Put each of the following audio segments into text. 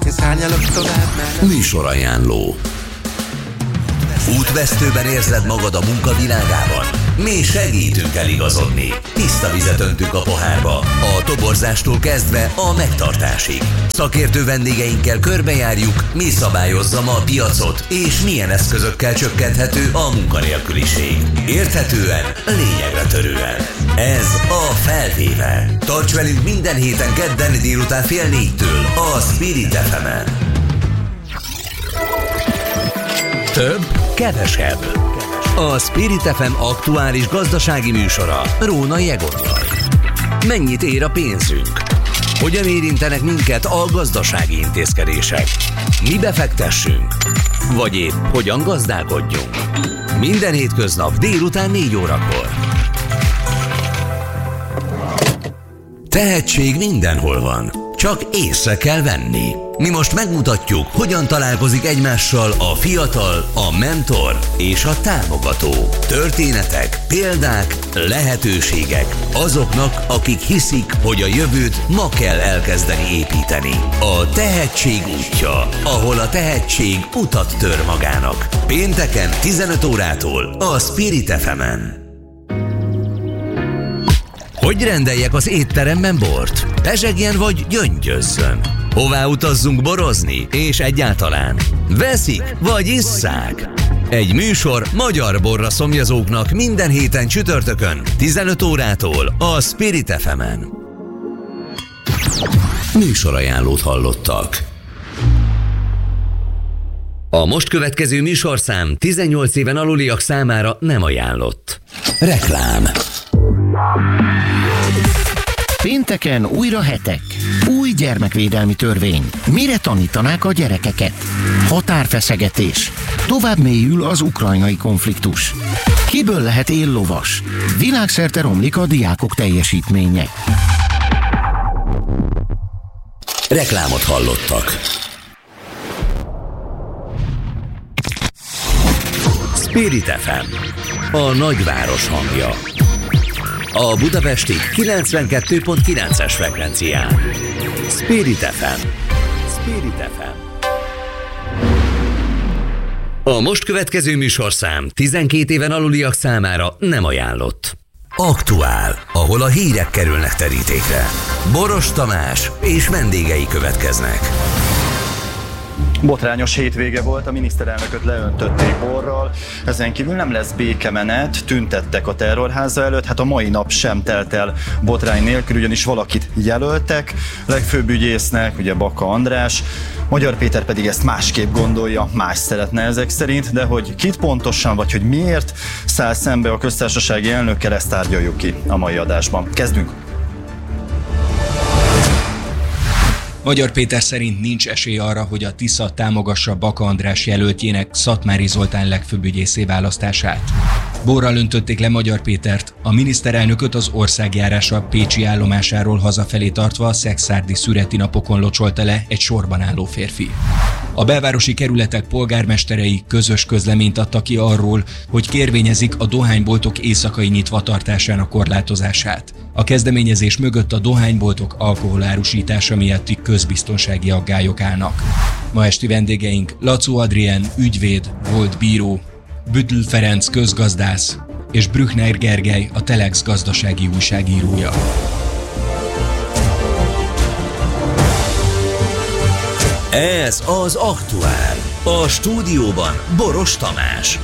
Én szárnyalok tovább, mert... Műsorajánló. Útvesztőben érzed magad a munkavilágában? Mi segítünk eligazodni. Tiszta vizet öntünk a pohárba. A toborzástól kezdve a megtartásig. Szakértő vendégeinkkel körbejárjuk, mi szabályozza ma a piacot, és milyen eszközökkel csökkenthető a munkanélküliség. Érthetően, lényegre törően. Ez a Felvéve. Tarts velünk minden héten kedden délután 3:30 a Spirit FM-en. Több, kevesebb. A Spirit FM aktuális gazdasági műsora Rónai Egonnal. Mennyit ér a pénzünk? Hogyan érintenek minket a gazdasági intézkedések? Mi befektessünk? Vagy épp hogyan gazdálkodjunk? Minden hétköznap délután 4 órakor. Tehetség mindenhol van, csak észre kell venni. Mi most megmutatjuk, hogyan találkozik egymással a fiatal, a mentor és a támogató. Történetek, példák, lehetőségek azoknak, akik hiszik, hogy a jövőt ma kell elkezdeni építeni. A tehetség útja, ahol a tehetség utat tör magának. Pénteken 15 órától a Spirit FM-en. Hogy rendeljek az étteremben bort? Pezsegjen vagy gyöngyözzön? Hová utazzunk borozni? És egyáltalán veszik vagy isszák? Egy műsor magyar borra szomjazóknak minden héten csütörtökön 15 órától a Spirit FM-en. Műsorajánlót hallottak. A most következő műsorszám 18 éven aluliak számára nem ajánlott. Reklám. Pénteken újra hetek. Új gyermekvédelmi törvény. Mire tanítanák a gyerekeket? Határfeszegetés. Tovább mélyül az ukrajnai konfliktus. Kiből lehet éllovas? Világszerte romlik a diákok teljesítménye. Reklámot hallottak. Spirit FM, a nagyváros hangja. A budapesti 92.9-es frekvencián. Spirit FM. Spirit FM. A most következő műsorszám 12 éven aluliak számára nem ajánlott. Aktuál, ahol a hírek kerülnek terítékre. Boros Tamás és vendégei következnek. Botrányos hétvége volt, a miniszterelnököt leöntötték borral, ezen kívül nem lesz békemenet, tüntettek a terrorháza előtt, hát a mai nap sem telt el botrány nélkül, ugyanis valakit jelöltek, legfőbb ügyésznek, ugye Baka András, Magyar Péter pedig ezt másképp gondolja, más szeretne ezek szerint, de hogy kit pontosan, vagy hogy miért száll szembe a köztársasági elnökkel, ezt tárgyaljuk ki a mai adásban. Kezdünk! Magyar Péter szerint nincs esély arra, hogy a Tisza támogassa Baka András jelöltjének, Szatmári Zoltán legfőbb ügyészé választását. Borral öntötték le Magyar Pétert, a miniszterelnököt az országjárása pécsi állomásáról hazafelé tartva a szekszárdi szüreti napokon locsolta le egy sorban álló férfi. A belvárosi kerületek polgármesterei közös közleményt adtak ki arról, hogy kérvényezik a dohányboltok éjszakai nyitvatartásának korlátozását. A kezdeményezés mögött a dohányboltok alkoholárusítása miatti közbiztonsági aggályok állnak. Ma esti vendégeink Lacó Adrien, ügyvéd, volt bíró, Bütl Ferenc közgazdász és Brückner Gergely, a Telex gazdasági újságírója. Ez az Aktuál. A stúdióban Boros Tamás.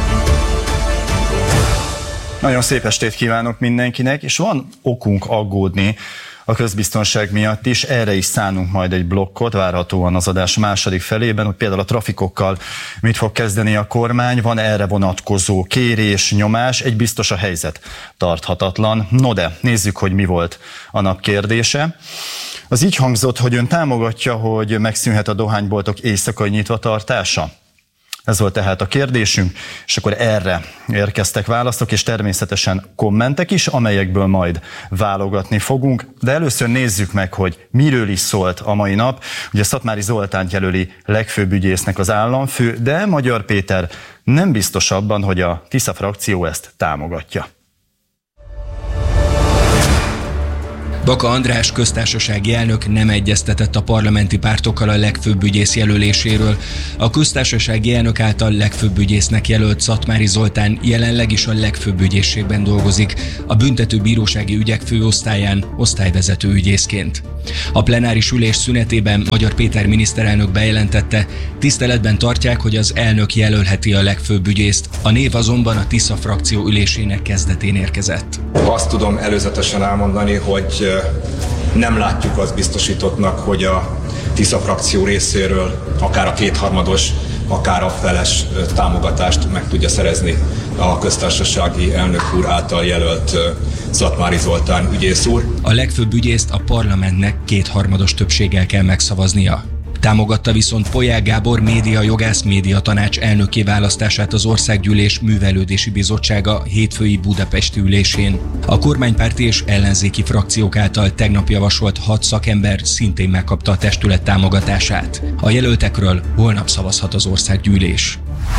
Nagyon szép estét kívánok mindenkinek, és van okunk aggódni a közbiztonság miatt is, erre is szánunk majd egy blokkot, várhatóan az adás második felében, hogy például a trafikokkal mit fog kezdeni a kormány, van erre vonatkozó kérés, nyomás, egy biztos a helyzet tarthatatlan. No de, nézzük, hogy mi volt a nap kérdése. Az így hangzott, hogy ön támogatja, hogy megszűnhet a dohányboltok éjszakai nyitvatartása? Ez volt tehát a kérdésünk, és akkor erre érkeztek válaszok, és természetesen kommentek is, amelyekből majd válogatni fogunk. De először nézzük meg, hogy miről is szólt a mai nap. Ugye Szatmári Zoltánt jelöli legfőbb ügyésznek az államfő, de Magyar Péter nem biztos abban, hogy a Tisza frakció ezt támogatja. Baka András köztársasági elnök nem egyeztetett a parlamenti pártokkal a legfőbb ügyész jelöléséről. A köztársasági elnök által legfőbb ügyésznek jelölt Szatmári Zoltán jelenleg is a legfőbb ügyészségben dolgozik, a büntetőbírósági ügyek főosztályán osztályvezető ügyészként. A plenáris ülés szünetében Magyar Péter miniszterelnök bejelentette, tiszteletben tartják, hogy az elnök jelölheti a legfőbb ügyészt, a név azonban a Tisza frakció ülésének kezdetén érkezett. Azt tudom előzetesen elmondani, hogy nem látjuk azt biztosítottnak, hogy a Tisza frakció részéről akár a kétharmados, akár a feles támogatást meg tudja szerezni a köztársasági elnök úr által jelölt Szatmári Zoltán ügyész úr. A legfőbb ügyészt a parlamentnek kétharmados többséggel kell megszavaznia. Támogatta viszont Polyák Gábor médiajogász médiatanács elnökké választását az Országgyűlés Művelődési Bizottsága hétfői budapesti ülésén. A kormánypárti és ellenzéki frakciók által tegnap javasolt 6 szakember szintén megkapta a testület támogatását. A jelöltekről holnap szavazhat az Országgyűlés.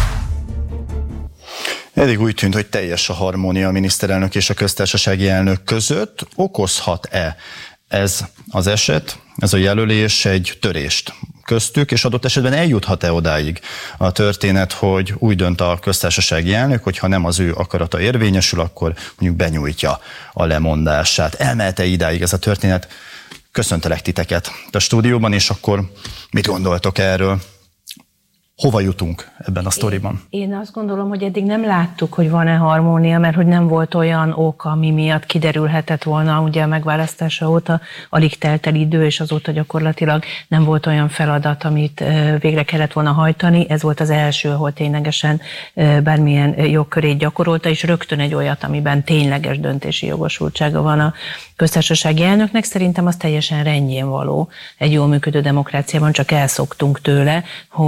Eddig úgy tűnt, hogy teljes a harmónia a miniszterelnök és a köztársasági elnök között. Okozhat-e ez az eset, ez a jelölés egy törést köztük, és adott esetben eljuthat-e odáig a történet, hogy úgy dönt a köztársasági elnök, hogy ha nem az ő akarata érvényesül, akkor mondjuk benyújtja a lemondását. Elmehet-e idáig ez a történet? Köszöntelek titeket a stúdióban, és akkor mit gondoltok erről? Hova jutunk ebben a sztoriban? Én azt gondolom, hogy eddig nem láttuk, hogy van-e harmónia, mert hogy nem volt olyan ok, ami miatt kiderülhetett volna, ugye a megválasztása óta alig telt el idő, és azóta gyakorlatilag nem volt olyan feladat, amit végre kellett volna hajtani. Ez volt az első, ahol ténylegesen bármilyen jogkörét gyakorolta, és rögtön egy olyat, amiben tényleges döntési jogosultsága van a köztársasági elnöknek. Szerintem az teljesen rendjén való egy jól működő demokráciában, csak elszoktunk tőle,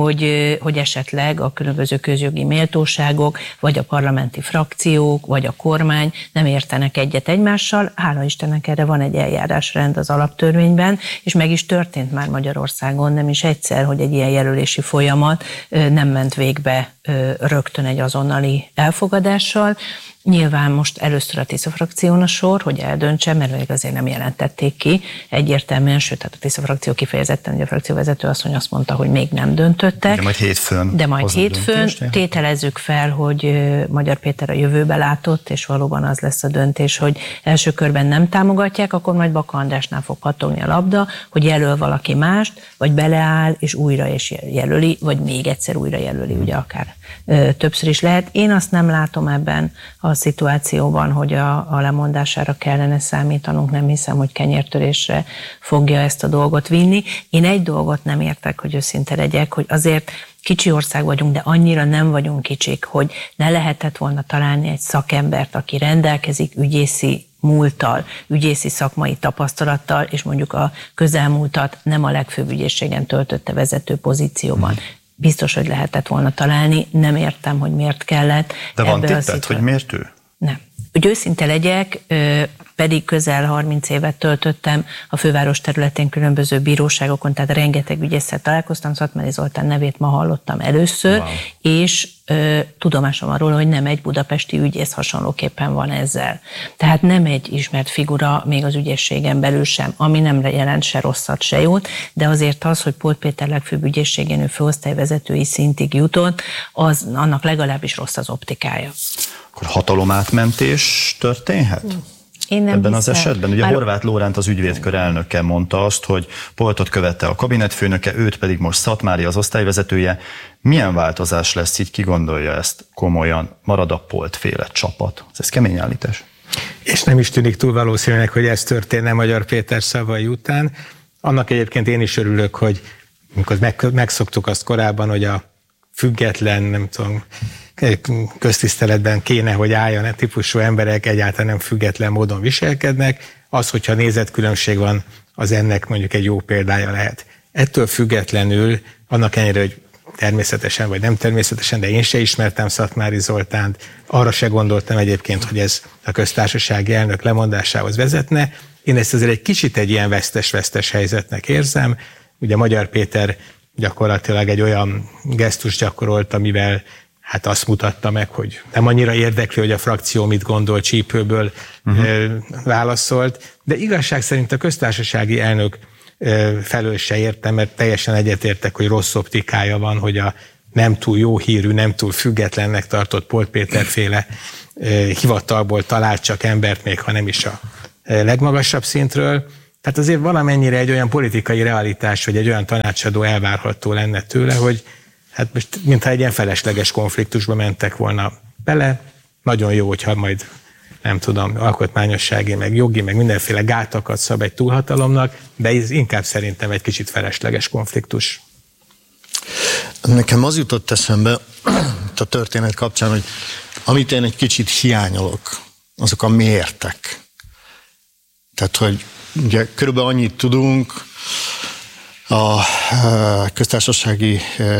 hogy esetleg a különböző közjogi méltóságok, vagy a parlamenti frakciók, vagy a kormány nem értenek egyet egymással. Hála Istennek erre van egy eljárásrend az alaptörvényben, és meg is történt már Magyarországon nem is egyszer, hogy egy ilyen jelölési folyamat nem ment végbe rögtön egy azonnali elfogadással. Nyilván most először a Tisza frakción a sor, hogy eldöntse, mert még azért nem jelentették ki egyértelműen, sőt, tehát a Tisza frakció kifejezetten, hogy a frakcióvezető asszony azt mondta, hogy még nem döntöttek. De majd hétfőn tételezzük fel, hogy Magyar Péter a jövőbe látott, és valóban az lesz a döntés, hogy első körben nem támogatják, akkor majd Baka Andrásnál fog pattogni a labda, hogy jelöl valaki mást, vagy beleáll, és újra is jelöli, vagy még egyszer újra jelöli, ugye akár többször is lehet. Én azt nem látom ebben a szituációban, hogy a lemondására kellene számítanunk, nem hiszem, hogy kenyértörésre fogja ezt a dolgot vinni. Én egy dolgot nem értek, hogy őszinte legyek, hogy azért kicsi ország vagyunk, de annyira nem vagyunk kicsik, hogy ne lehetett volna találni egy szakembert, aki rendelkezik ügyészi múlttal, ügyészi szakmai tapasztalattal, és mondjuk a közelmúltat nem a legfőbb ügyészségen töltötte vezető pozícióban. Biztos, hogy lehetett volna találni, nem értem, hogy miért kellett. De van tippet, hogy miért ő? Nem. Hogy őszinte legyek, pedig közel 30 évet töltöttem a főváros területén különböző bíróságokon, tehát rengeteg ügyésszel találkoztam, Szatmári Zoltán nevét ma hallottam először, wow. És tudomásom arról, hogy nem egy budapesti ügyész hasonlóképpen van ezzel. Tehát nem egy ismert figura, még az ügyészségen belül sem, ami nem jelent se rosszat, se jót, de azért az, hogy Polt Péter legfőbb ügyészségén ő főosztályvezetői szintig jutott, az annak legalábbis rossz az optikája. Akkor hatalomátmentés történhet? Ebben az esetben? Ugye Horváth Lóránt az ügyvédkör elnöke mondta azt, hogy Poltot követte a kabinetfőnöke, őt pedig most Szatmári az osztályvezetője. Milyen változás lesz így, ki gondolja ezt komolyan? Marad a Polt-féle csapat? Ez kemény állítás. És nem is tűnik túl valószínűleg, hogy ez történne Magyar Péter szavai után. Annak egyébként én is örülök, hogy amikor megszoktuk azt korábban, hogy a független, nem tudom, köztiszteletben kéne, hogy álljon e típusú emberek, egyáltalán nem független módon viselkednek. Az, hogyha nézetkülönbség van, az ennek mondjuk egy jó példája lehet. Ettől függetlenül, annak ellenére, hogy természetesen vagy nem természetesen, de én se ismertem Szatmári Zoltánt, arra se gondoltam egyébként, hogy ez a köztársasági elnök lemondásához vezetne. Én ezt azért egy kicsit egy ilyen vesztes-vesztes helyzetnek érzem. Ugye Magyar Péter gyakorlatilag egy olyan gesztus gyakorolt, amivel hát azt mutatta meg, hogy nem annyira érdekli, hogy a frakció mit gondol, csípőből válaszolt, de igazság szerint a köztársasági elnök felől se értem, mert teljesen egyetértek, hogy rossz optikája van, hogy a nem túl jó hírű, nem túl függetlennek tartott Polt Péter-féle hivatalból talált csak embert, még ha nem is a legmagasabb szintről. Tehát azért valamennyire egy olyan politikai realitás, vagy egy olyan tanácsadó elvárható lenne tőle, hogy hát most mintha egy ilyen felesleges konfliktusba mentek volna bele. Nagyon jó, hogyha majd nem tudom, alkotmányossági, meg jogi, meg mindenféle gátakat szab egy túlhatalomnak, de ez inkább szerintem egy kicsit felesleges konfliktus. Nekem az jutott eszembe a történet kapcsán, hogy amit én egy kicsit hiányolok, azok a miértek. Tehát, hogy ugye körülbelül annyit tudunk a köztársasági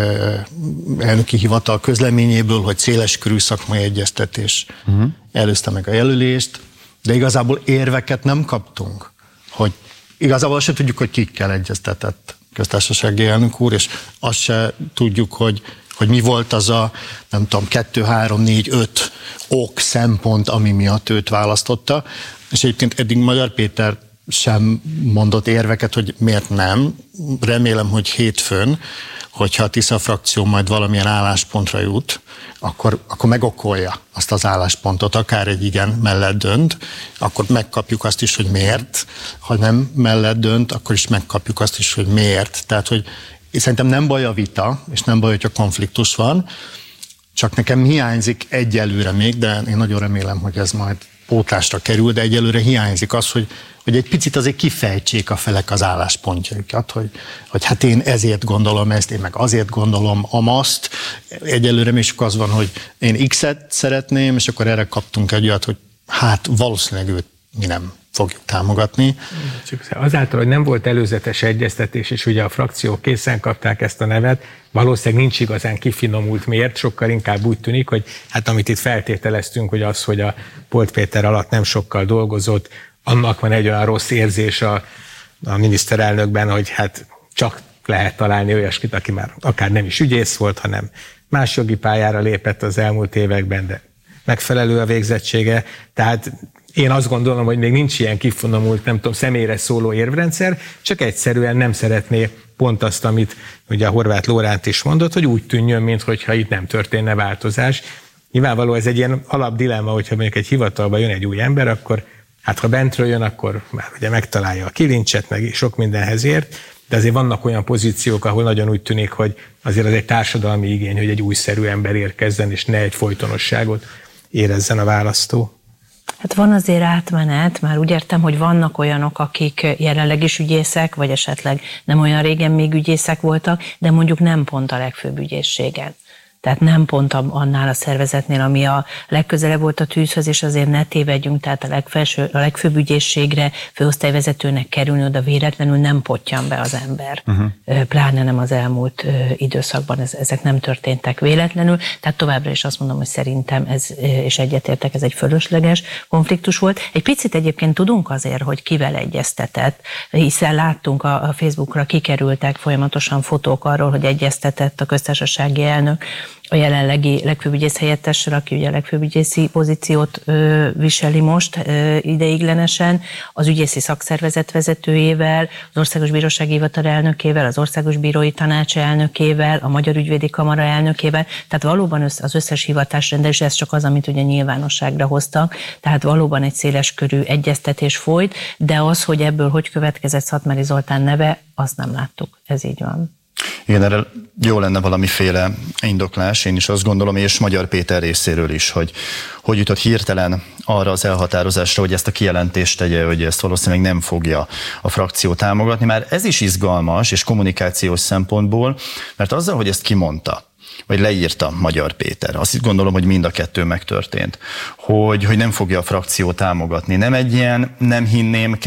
elnöki hivatal közleményéből, hogy széleskörű szakmai egyeztetés előzte meg a jelölést, de igazából érveket nem kaptunk, hogy igazából azt se tudjuk, hogy kikkel egyeztetett köztársasági elnök úr, és azt se tudjuk, hogy mi volt az a, nem tudom, 2, 3, 4, 5 ok, szempont, ami miatt őt választotta, és egyébként eddig Magyar Péter sem mondott érveket, hogy miért nem. Remélem, hogy hétfőn, hogyha a Tisza frakció majd valamilyen álláspontra jut, akkor megokolja azt az álláspontot, akár egy igen mellett dönt, akkor megkapjuk azt is, hogy miért. Ha nem mellett dönt, akkor is megkapjuk azt is, hogy miért. Tehát, hogy szerintem nem baj a vita, és nem baj, hogyha konfliktus van, csak nekem hiányzik egyelőre még, de én nagyon remélem, hogy ez majd pótlásra kerül, de egyelőre hiányzik az, hogy egy picit azért kifejtsék a felek az álláspontjaikat, hogy hát én ezért gondolom ezt, én meg azért gondolom amazt. Egyelőre még csak az van, hogy én X-et szeretném, és akkor erre kaptunk egy olyat, hogy hát valószínűleg őt mi nem fogjuk támogatni. Csak azáltal, hogy nem volt előzetes egyeztetés, és ugye a frakciók készen kapták ezt a nevet, valószínűleg nincs igazán kifinomult miért, sokkal inkább úgy tűnik, hogy hát amit itt feltételeztünk, hogy az, hogy a Polt Péter alatt nem sokkal dolgozott, annak van egy olyan rossz érzés a miniszterelnökben, hogy hát csak lehet találni olyasmit, aki már akár nem is ügyész volt, hanem más jogi pályára lépett az elmúlt években, de megfelelő a végzettsége. Tehát én azt gondolom, hogy még nincs ilyen kifinomult, nem tudom, személyre szóló érvrendszer, csak egyszerűen nem szeretné pont azt, amit ugye a Horváth Lóránt is mondott, hogy úgy tűnjön, mintha itt nem történne változás. Nyilvánvaló ez egy ilyen alapdilemma, hogyha mondjuk egy hivatalba jön egy új ember, akkor hát ha bentről jön, akkor már ugye megtalálja a kilincset, meg sok mindenhez ért, de azért vannak olyan pozíciók, ahol nagyon úgy tűnik, hogy azért az egy társadalmi igény, hogy egy újszerű ember érkezzen, és ne egy folytonosságot érezzen a választó. Hát van azért átmenet, már úgy értem, hogy vannak olyanok, akik jelenleg is ügyészek, vagy esetleg nem olyan régen még ügyészek voltak, de mondjuk nem pont a legfőbb ügyészségen. Tehát nem pont annál a szervezetnél, ami a legközelebb volt a tűzhöz, és azért ne tévedjünk, tehát a legfőbb ügyészségre főosztályvezetőnek kerülni, oda véletlenül nem pottyan be az ember. Pláne nem az elmúlt időszakban, ezek nem történtek véletlenül, tehát továbbra is azt mondom, hogy szerintem ez, és egyetértek, ez egy fölösleges konfliktus volt. Egy picit egyébként tudunk azért, hogy kivel egyeztetett, hiszen láttunk a Facebookra kikerültek folyamatosan fotók arról, hogy egyeztetett a köztársasági elnök a jelenlegi legfőbb ügyész helyettessel, aki ugye a legfőbb ügyészi pozíciót viseli most ideiglenesen, az ügyészi szakszervezet vezetőjével, az Országos Bírósági Hivatal elnökével, az Országos Bírói Tanács elnökével, a Magyar Ügyvédi Kamara elnökével, tehát valóban az összes hivatásrendelés, ez csak az, amit ugye nyilvánosságra hoztak, tehát valóban egy széleskörű egyeztetés folyt, de az, hogy ebből hogy következett Szatmári Zoltán neve, azt nem láttuk. Ez így van. Igen, erre jó lenne valamiféle indoklás, én is azt gondolom, és Magyar Péter részéről is, hogy jutott hirtelen arra az elhatározásra, hogy ezt a kijelentést tegye, hogy ezt valószínűleg nem fogja a frakció támogatni. Már ez is izgalmas, és kommunikációs szempontból, mert azzal, hogy ezt kimondta, vagy leírta Magyar Péter. Azt gondolom, hogy mind a kettő megtörtént, hogy nem fogja a frakció támogatni. Nem egy ilyen nem hinném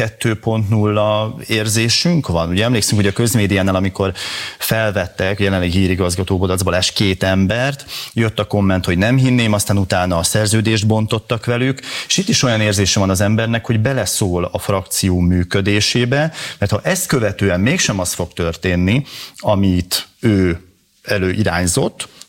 2.0 érzésünk van. Ugye emlékszünk, hogy a közmédiánál, amikor felvettek jelenleg hírigazgató Bodac Balázs 2 embert, jött a komment, hogy nem hinném, aztán utána a szerződést bontottak velük, és itt is olyan érzése van az embernek, hogy beleszól a frakció működésébe, mert ha ezt követően mégsem az fog történni, amit ő előirányzott,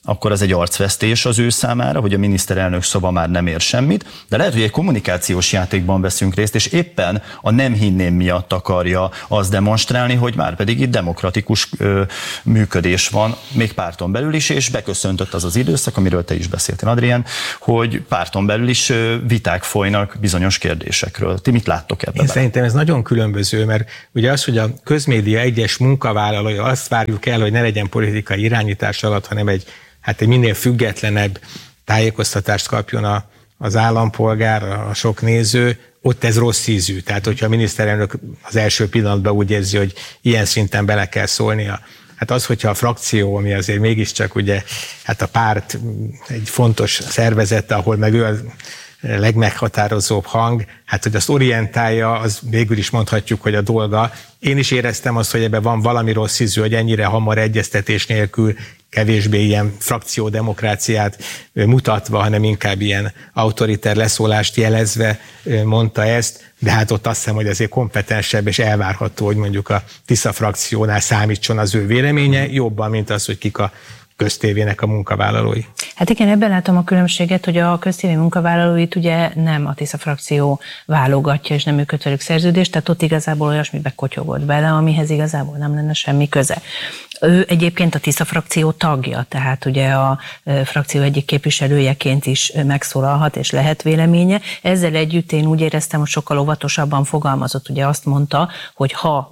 akkor az egy arcvesztés az ő számára, hogy a miniszterelnök szava már nem ér semmit, de lehet, hogy egy kommunikációs játékban veszünk részt, és éppen a nem hinném miatt akarja azt demonstrálni, hogy már pedig itt demokratikus működés van, még párton belül is, és beköszöntött az az időszak, amiről te is beszéltél, Adrián, hogy párton belül is viták folynak bizonyos kérdésekről. Ti mit láttok ebben? Én szerintem ez nagyon különböző, mert ugye az, hogy a közmédia egyes munkavállalója azt várjuk el, hogy ne legyen politikai irányítás alatt, hanem egy minél függetlenebb tájékoztatást kapjon az állampolgár, a sok néző, ott ez rossz ízű. Tehát, hogyha a miniszterelnök az első pillanatban úgy érzi, hogy ilyen szinten bele kell szólnia. Hát az, hogyha a frakció, ami azért mégiscsak ugye, a párt egy fontos szervezete, ahol meg ő a legmeghatározóbb hang, hogy azt orientálja, az végül is mondhatjuk, hogy a dolga. Én is éreztem azt, hogy ebben van valami rossz ízű, hogy ennyire hamar egyeztetés nélkül, kevésbé ilyen frakciódemokráciát mutatva, hanem inkább ilyen autoriter leszólást jelezve mondta ezt, de ott azt hiszem, hogy azért kompetensebb és elvárható, hogy mondjuk a Tisza frakciónál számítson az ő véleménye jobban, mint az, hogy kik a köztévének a munkavállalói. Hát igen, ebben látom a különbséget, hogy a köztévé munkavállalóit ugye nem a Tisza frakció válogatja, és nem ő köt velük szerződést, tehát ott igazából olyasmibe kotyogott bele, amihez igazából nem lenne semmi köze. Ő egyébként a Tisza frakció tagja, tehát ugye a frakció egyik képviselőjeként is megszólalhat, és lehet véleménye. Ezzel együtt én úgy éreztem, hogy sokkal óvatosabban fogalmazott. Ugye azt mondta, hogy ha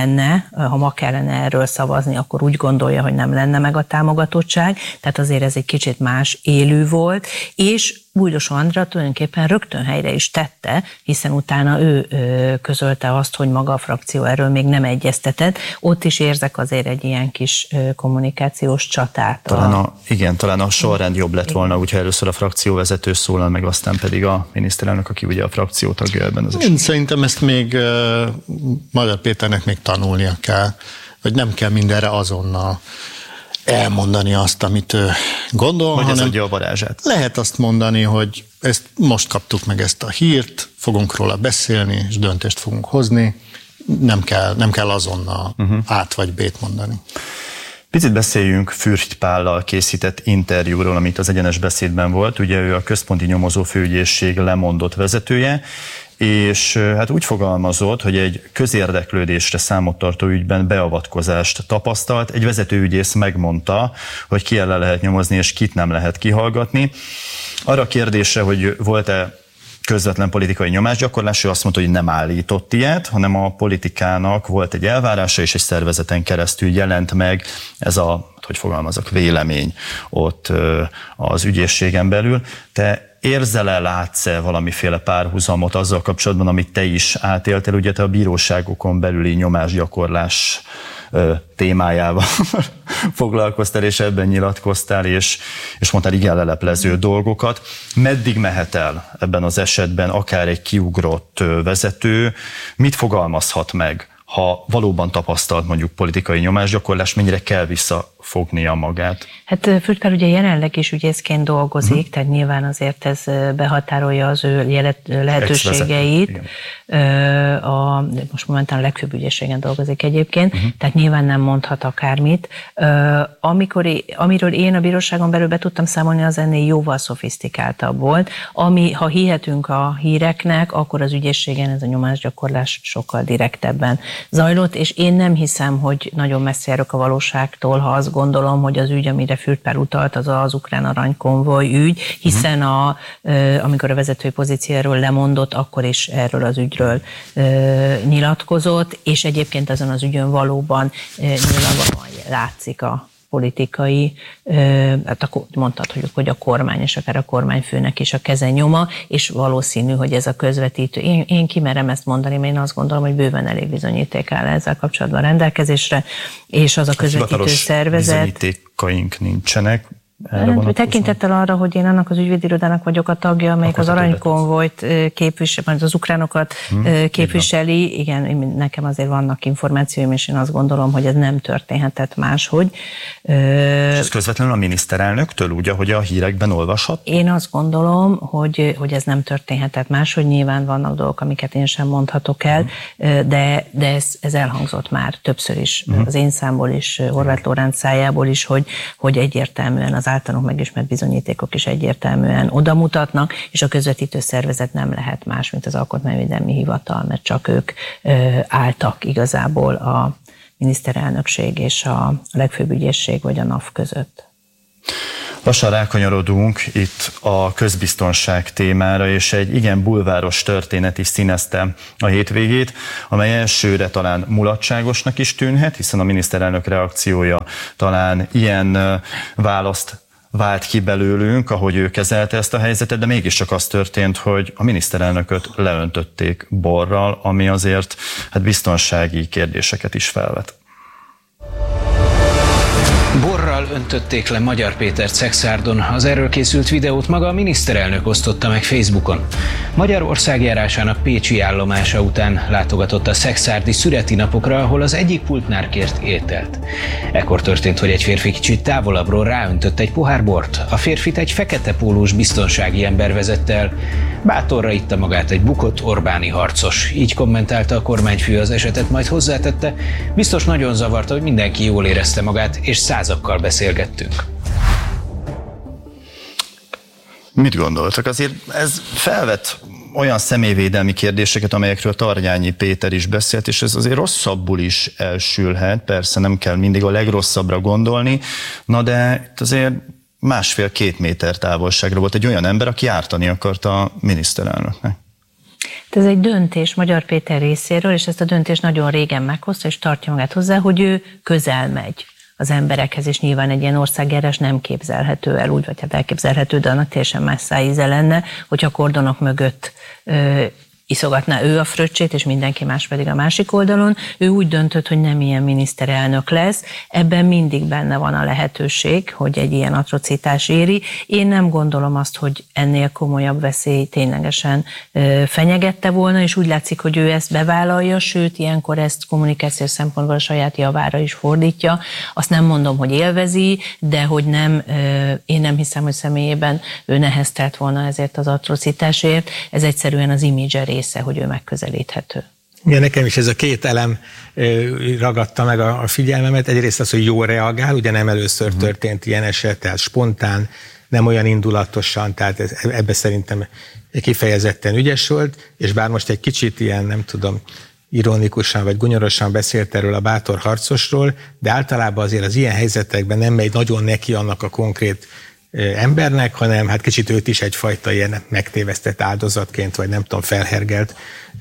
ma kellene erről szavazni, akkor úgy gondolja, hogy nem lenne meg a támogatottság, tehát azért ez egy kicsit más élő volt, és Bújdos Andrea tulajdonképpen rögtön helyre is tette, hiszen utána ő közölte azt, hogy maga a frakció erről még nem egyeztetett. Ott is érzek azért egy ilyen kis kommunikációs csatát. Talán a sorrend jobb lett volna, úgyha először a frakcióvezető szólal, meg aztán pedig a miniszterelnök, aki ugye a frakció tagja ebben az esetben. Szerintem ezt még Magyar Péternek még tanulnia kell, hogy nem kell mindenre azonnal elmondani azt, amit ő gondol, hanem ez adja a varázsát. Lehet azt mondani, hogy most kaptuk meg ezt a hírt, fogunk róla beszélni, és döntést fogunk hozni. Nem kell azonnal át vagy B-t mondani. Picit beszéljünk Fürst Pállal készített interjúról, amit az Egyenes Beszédben volt. Ugye ő a Központi Nyomozó Főügyészség lemondott vezetője, és úgy fogalmazott, hogy egy közérdeklődésre számot tartó ügyben beavatkozást tapasztalt. Egy vezetőügyész megmondta, hogy ki ellen lehet nyomozni, és kit nem lehet kihallgatni. Arra a kérdésre, hogy volt-e közvetlen politikai nyomásgyakorlás, ő azt mondta, hogy nem állított ilyet, hanem a politikának volt egy elvárása, és egy szervezeten keresztül jelent meg ez a, hogy fogalmazok, vélemény ott az ügyészségen belül. Te érzel-e, látsz-e valamiféle párhuzamot azzal kapcsolatban, amit te is átéltél, ugye te a bíróságokon belüli nyomásgyakorlás témájával foglalkoztál, és ebben nyilatkoztál, és mondtál igen leleplező dolgokat. Meddig mehet el ebben az esetben akár egy kiugrott vezető? Mit fogalmazhat meg, ha valóban tapasztalt mondjuk politikai nyomásgyakorlás, mennyire kell visszafognia magát? Hát Fürst Pál ugye jelenleg is ügyészként dolgozik, tehát nyilván azért ez behatárolja az ő lehetőségeit. Most momentán a legfőbb ügyészségen dolgozik egyébként, tehát nyilván nem mondhat akármit. Amiről én a bíróságon belül be tudtam számolni, az ennél jóval szofisztikáltabb volt. Ha hihetünk a híreknek, akkor az ügyészségen ez a nyomásgyakorlás sokkal direktebben zajlott, és én nem hiszem, hogy nagyon messze járok a valóságtól, ha azt gondolom, hogy az ügy, amire Fürst Pál utalt, az ukrán aranykonvoj ügy, hiszen amikor a vezetői pozícióról lemondott, akkor is erről az ügyről nyilatkozott, és egyébként ezen az ügyön valóban nyilvánvalóan látszik a politikai, hát mondhatjuk, hogy a kormány, és akár a kormányfőnek is a keze nyoma, és valószínű, hogy ez a közvetítő. Én kimerem ezt mondani, mert én azt gondolom, hogy bőven elég bizonyíték áll ezzel kapcsolatban rendelkezésre, és az a közvetítő szervezet. Bizonyítékaink nincsenek. Tekintettel arra, hogy én annak az ügyvédirodának vagyok a tagja, amelyik az aranykonvojt képviseli, az ukránokat képviseli, igen, nekem azért vannak információim, és én azt gondolom, hogy ez nem történhetett máshogy. És ez közvetlenül a miniszterelnöktől, úgy, ahogy a hírekben olvashat? Én azt gondolom, hogy ez nem történhetett máshogy, nyilván vannak dolgok, amiket én sem mondhatok el, de ez elhangzott már többször is, az én számból is, Horváth Lóránt szájából is, hogy egyértelműen az általunk megismert bizonyítékok is egyértelműen odamutatnak, és a közvetítő szervezet nem lehet más, mint az Alkotmányvédelmi Hivatal, mert csak ők álltak igazából a miniszterelnökség és a legfőbb ügyészség vagy a NAV között. Lassan rákanyarodunk itt a közbiztonság témára, és egy igen bulváros történet is színezte a hétvégét, amely elsőre talán mulatságosnak is tűnhet, hiszen a miniszterelnök reakciója talán ilyen választ vált ki belőlünk, ahogy ő kezelte ezt a helyzetet, de mégiscsak az történt, hogy a miniszterelnököt leöntötték borral, ami azért biztonsági kérdéseket is felvet. Borral öntötték le Magyar Pétert Szekszárdon. Az erről készült videót maga a miniszterelnök osztotta meg Facebookon. Magyar országjárásának pécsi állomása után látogatott a szekszárdi szüreti napokra, ahol az egyik pultnál kért ételt. Ekkor történt, hogy egy férfi kicsit távolabbról ráöntött egy pohár bort. A férfit egy fekete pólós biztonsági ember vezette el. Bátorra itta magát egy bukott Orbáni harcos. Így kommentálta a kormányfő az esetet, majd hozzátette, biztos nagyon zavarta, hogy mindenki jól érezte magát, és százakkal beszélgettünk. Mit gondoltak? Azért ez felvet olyan személyvédelmi kérdéseket, amelyekről Tarjányi Péter is beszélt, és ez azért rosszabbul is elsülhet, persze nem kell mindig a legrosszabbra gondolni, na de itt azért 1,5-2 méter távolságra volt egy olyan ember, aki ártani akarta a miniszterelnöknek. Ez egy döntés Magyar Péter részéről, és ezt a döntést nagyon régen meghozta, és tartja magát hozzá, hogy ő közel megy az emberekhez, és nyilván egy ilyen országjárás nem képzelhető el úgy, vagy hát elképzelhető, de annak teljesen más szájíze lenne, hogyha kordonok mögött iszogatná ő a fröccsét, és mindenki más pedig a másik oldalon. Ő úgy döntött, hogy nem ilyen miniszterelnök lesz. Ebben mindig benne van a lehetőség, hogy egy ilyen atrocitás éri. Én nem gondolom azt, hogy ennél komolyabb veszély ténylegesen fenyegette volna, és úgy látszik, hogy ő ezt bevállalja, sőt, ilyenkor ezt kommunikációs szempontból a saját javára is fordítja. Azt nem mondom, hogy élvezi, de hogy nem, én nem hiszem, hogy személyében ő neheztelt volna ezért az atrocitásért. Ez egyszerűen az imidzse része, hogy ő megközelíthető. Igen, nekem is ez a két elem ragadta meg a figyelmemet. Egyrészt az, hogy jól reagál, ugye nem először történt ilyen eset, tehát spontán, nem olyan indulatosan, tehát ebbe szerintem kifejezetten ügyes volt, és bár most egy kicsit ilyen, nem tudom, ironikusan vagy gunyorosan beszélt erről a bátor harcosról, de általában azért az ilyen helyzetekben nem megy nagyon neki annak a konkrét embernek, hanem hát kicsit őt is egyfajta ilyen megtévesztett áldozatként, vagy nem tudom, felhergelt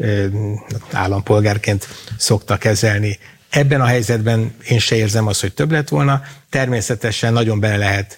állampolgárként szokta kezelni. Ebben a helyzetben én se érzem azt, hogy több lett volna. Természetesen nagyon bele lehet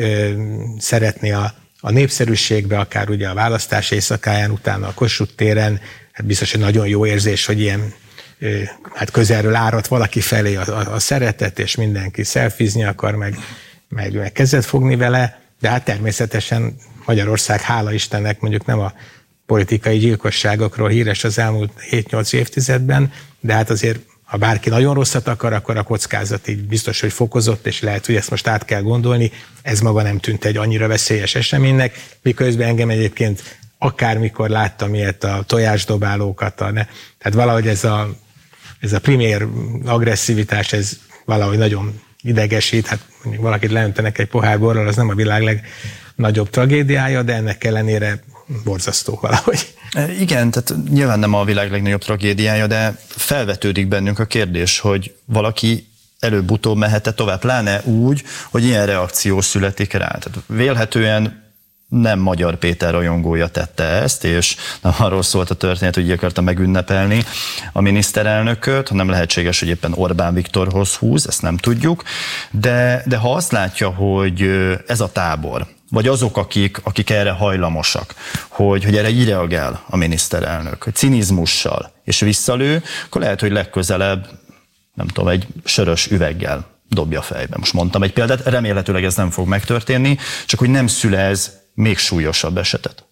szeretni a népszerűségbe, akár ugye a választás éjszakáján, utána a Kossuth téren, hát biztos, hogy nagyon jó érzés, hogy ilyen hát közelről árat valaki felé a szeretet, és mindenki szelfizni akar, meg kezet fogni vele, de hát természetesen Magyarország, hála Istennek, mondjuk nem a politikai gyilkosságokról híres az elmúlt 7-8 évtizedben, de hát azért, ha bárki nagyon rosszat akar, akkor a kockázat így biztos, hogy fokozott, és lehet, hogy ezt most át kell gondolni. Ez maga nem tűnt egy annyira veszélyes eseménynek, miközben engem egyébként akármikor láttam ilyet, a tojásdobálókat, tehát valahogy ez a primér agresszivitás, ez valahogy nagyon idegesít, hát mondjuk valakit leöntenek egy pohár borral, az nem a világ legnagyobb tragédiája, de ennek ellenére borzasztó valahogy. Igen, tehát nyilván nem a világ legnagyobb tragédiája, de felvetődik bennünk a kérdés, hogy valaki előbb-utóbb mehet-e tovább, pláne úgy, hogy ilyen reakció születik rá. Tehát vélhetően nem Magyar Péter rajongója tette ezt, és nem arról szólt a történet, hogy így akarta megünnepelni a miniszterelnököt, hanem lehetséges, hogy éppen Orbán Viktorhoz húz, ezt nem tudjuk, de ha azt látja, hogy ez a tábor, vagy azok, akik erre hajlamosak, hogy erre így reagál a miniszterelnök, hogy cinizmussal és visszalő, akkor lehet, hogy legközelebb, nem tudom, egy sörös üveggel dobja fejbe. Most mondtam egy példát, remélhetőleg ez nem fog megtörténni, csak hogy nem szülez még súlyosabb esetet.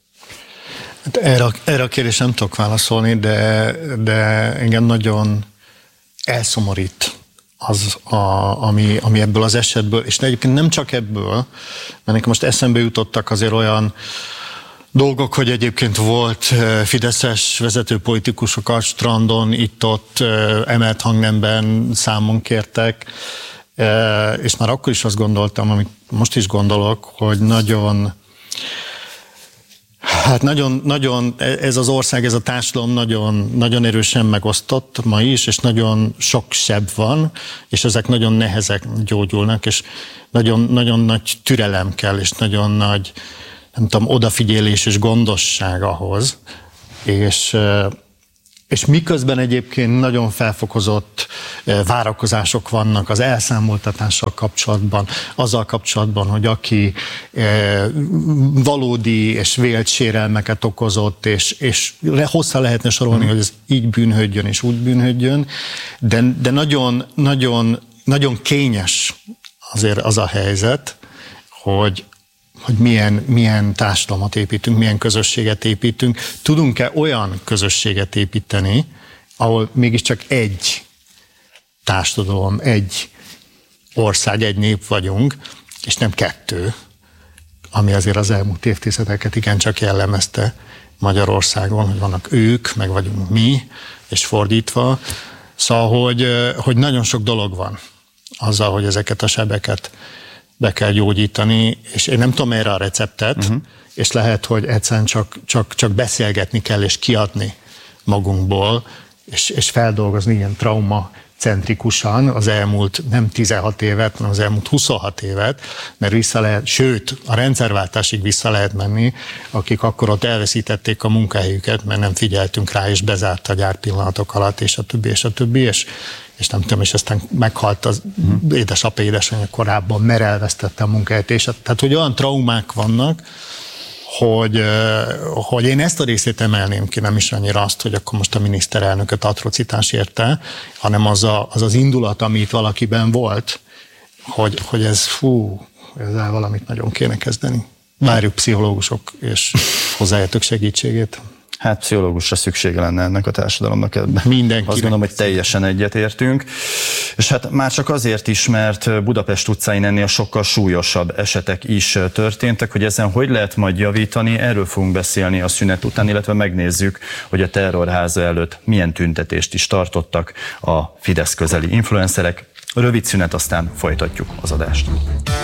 Erre a kérdésre nem tudok válaszolni, de engem nagyon elszomorít az, ami ebből az esetből, és egyébként nem csak ebből, mert nekem most eszembe jutottak azért olyan dolgok, hogy egyébként volt fideszes vezető politikusok a strandon, itt-ott emelt hangnemben számon kértek, és már akkor is azt gondoltam, amit most is gondolok, hogy nagyon, ez az ország, ez a társadalom nagyon erősen megosztott ma is, és nagyon sok seb van, és ezek nagyon nehezek gyógyulnak, és nagyon nagy türelem kell, és nagyon nagy, nem tudom, odafigyelés és gondosság ahhoz, és miközben egyébként nagyon felfokozott várakozások vannak az elszámoltatással kapcsolatban, azzal kapcsolatban, hogy aki valódi és vélt sérelmeket okozott, és hosszá lehetne sorolni, hogy ez így bűnhődjön és úgy bűnhődjön, de nagyon kényes azért az a helyzet, hogy milyen társadalmat építünk, milyen közösséget építünk. Tudunk-e olyan közösséget építeni, ahol mégiscsak egy társadalom, egy ország, egy nép vagyunk, és nem kettő, ami azért az elmúlt évtizedeket igencsak jellemezte Magyarországon, hogy vannak ők, meg vagyunk mi, és fordítva. Szóval, hogy nagyon sok dolog van azzal, hogy ezeket a sebeket be kell gyógyítani, és én nem tudom erre a receptet, és lehet, hogy egyszerűen csak beszélgetni kell, és kiadni magunkból, és feldolgozni ilyen traumacentrikusan az elmúlt nem 16 évet, hanem az elmúlt 26 évet, mert vissza lehet, sőt, a rendszerváltásig vissza lehet menni, akik akkor ott elveszítették a munkahelyüket, mert nem figyeltünk rá, és bezárt a gyár pillanatok alatt, és a többi, és nem tudom, és aztán meghalt az édesapa, édesanyja korábban, mert elvesztette a munkahelyet, és tehát, hogy olyan traumák vannak, hogy én ezt a részét emelném ki, nem is annyira azt, hogy akkor most a miniszterelnököt atrocitás érte, hanem az indulat, ami itt valakiben volt, hogy ezzel valamit nagyon kéne kezdeni. Várjuk pszichológusok és hozzáértők segítségét. Hát pszichológusra szüksége lenne ennek a társadalomnak ebben. Mindenkinek. Azt gondolom, hogy teljesen egyetértünk. És hát már csak azért is, mert Budapest utcáin ennél sokkal súlyosabb esetek is történtek, hogy ezen hogy lehet majd javítani, erről fogunk beszélni a szünet után, illetve megnézzük, hogy a terrorháza előtt milyen tüntetést is tartottak a Fidesz közeli influencerek. Rövid szünet, aztán folytatjuk az adást.